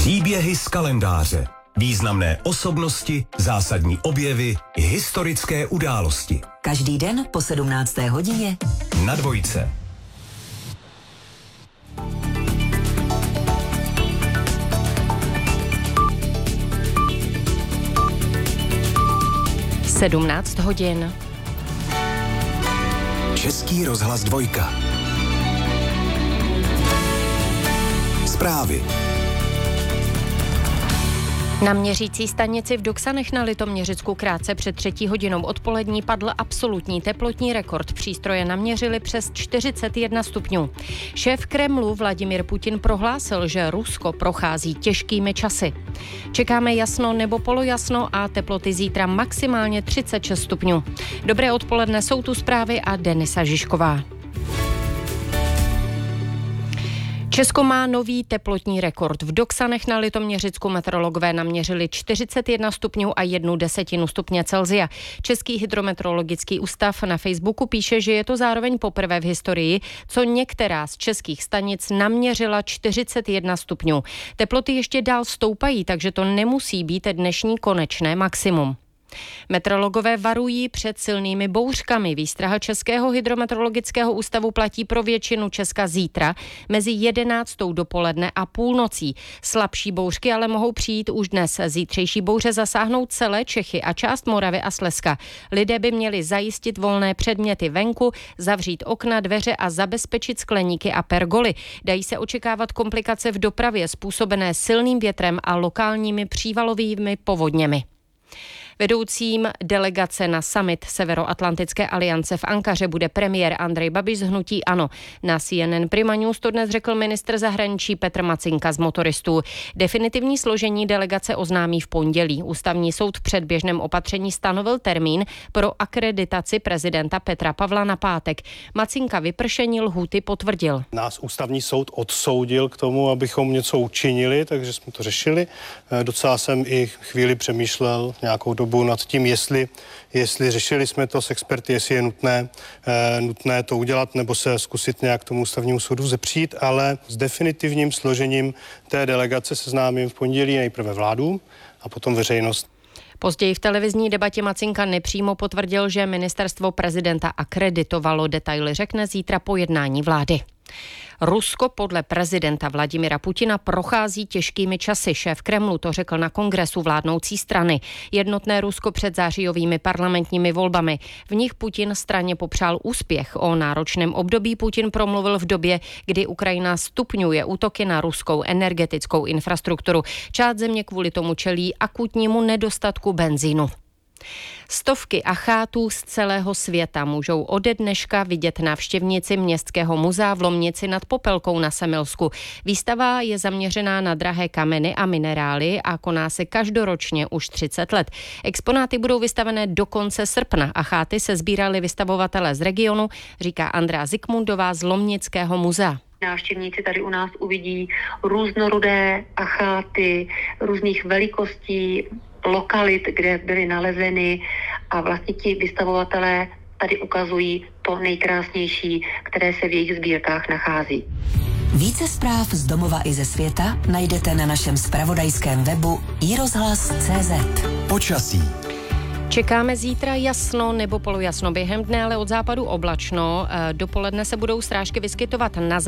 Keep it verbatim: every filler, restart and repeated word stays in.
Příběhy z kalendáře. Významné osobnosti, zásadní objevy, historické události. Každý den po sedmnácté hodině Na Dvojce. sedmnáct hodin. Český rozhlas Dvojka. Zprávy. Na měřící stanici v Doksanech na Litoměřicku krátce před třetí hodinou odpolední padl absolutní teplotní rekord. Přístroje naměřily přes čtyřicet jedna stupňů. Šéf Kremlu Vladimír Putin prohlásil, že Rusko prochází těžkými časy. Čekáme jasno nebo polojasno a teploty zítra maximálně třicet šest stupňů. Dobré odpoledne, jsou tu zprávy a Denisa Žižková. Česko má nový teplotní rekord. V Doksanech na Litoměřicku meteorologové naměřili čtyřicet jedna stupňů a jednu desetinu stupně Celsia. Český hydrometeorologický ústav na Facebooku píše, že je to zároveň poprvé v historii, co některá z českých stanic naměřila čtyřicet jedna stupňů. Teploty ještě dál stoupají, takže to nemusí být dnešní konečné maximum. Meteorologové varují před silnými bouřkami. Výstraha Českého hydrometeorologického ústavu platí pro většinu Česka zítra mezi jedenáctou dopoledne a půlnocí. Slabší bouřky ale mohou přijít už dnes. Zítřejší bouře zasáhnou celé Čechy a část Moravy a Slezska. Lidé by měli zajistit volné předměty venku, zavřít okna, dveře a zabezpečit skleníky a pergoly. Dají se očekávat komplikace v dopravě způsobené silným větrem a lokálními přívalovými povodněmi. Vedoucím delegace na summit Severoatlantické aliance v Ankaře bude premiér Andrej Babiš z hnutí ANO. Na C N N Prima News to dnes řekl ministr zahraničí Petr Macinka z Motoristů. Definitivní složení delegace oznámí v pondělí. Ústavní soud v předběžném opatření stanovil termín pro akreditaci prezidenta Petra Pavla na pátek. Macinka vypršení lhůty potvrdil. Nás ústavní soud odsoudil k tomu, abychom něco učinili, takže jsme to řešili. Docela jsem i chvíli přemýšlel nějakou dobu nad tím, jestli, jestli řešili jsme to s experty, jestli je nutné, eh, nutné to udělat nebo se zkusit nějak tomu ústavnímu soudu vzepřít, ale s definitivním složením té delegace seznámím v pondělí nejprve vládu a potom veřejnost. Později v televizní debatě Macinka nepřímo potvrdil, že ministerstvo prezidenta akreditovalo. Detaily řekne zítra po jednání vlády. Rusko podle prezidenta Vladimira Putina prochází těžkými časy. Šéf Kremlu to řekl na kongresu vládnoucí strany. Jednotné Rusko před zářijovými parlamentními volbami. V nich Putin straně popřál úspěch. O náročném období Putin promluvil v době, kdy Ukrajina stupňuje útoky na ruskou energetickou infrastrukturu. Část země kvůli tomu čelí akutnímu nedostatku benzínu. Stovky achátů z celého světa můžou ode dneška vidět návštěvníci Městského muzea v Lomnici nad Popelkou na Semilsku. Výstava je zaměřená na drahé kameny a minerály a koná se každoročně už třicet let. Exponáty budou vystavené do konce srpna. Acháty se sbírali vystavovatelé z regionu, říká Andrea Zikmundová z Lomnického muzea. Návštěvníci tady u nás uvidí různorodé acháty, různých velikostí, lokalit, kde byly nalezeny a vlastně ti vystavovatelé tady ukazují to nejkrásnější, které se v jejich sbírkách nachází. Více zpráv z domova i ze světa najdete na našem zpravodajském webu i rozhlas tečka cé zet. Počasí. Čekáme zítra jasno nebo polojasno během dne, ale od západu oblačno. Dopoledne se budou srážky vyskytovat na